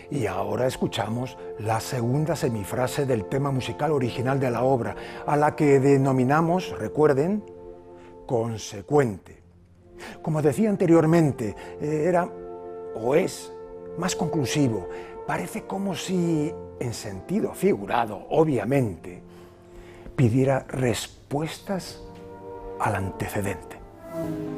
Y ahora escuchamos la segunda semifrase del tema musical original de la obra, a la que denominamos, recuerden, consecuente. Como decía anteriormente, era o es más conclusivo. Parece como si, en sentido figurado, obviamente, pidiera respuestas al antecedente.